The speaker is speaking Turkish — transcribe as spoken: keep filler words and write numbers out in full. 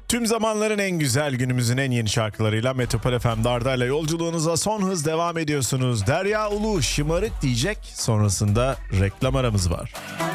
Tüm zamanların en güzel, günümüzün en yeni şarkılarıyla Metropol F M'de Arda'yla yolculuğunuza son hız devam ediyorsunuz. Derya Ulu şımarık diyecek, sonrasında reklam aramız var.